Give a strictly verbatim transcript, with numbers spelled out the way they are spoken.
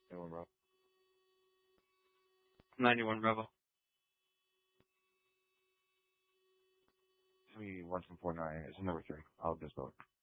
Anyone, bro? ninety-one Bravo. Three one two four nine is number three. I'll just vote.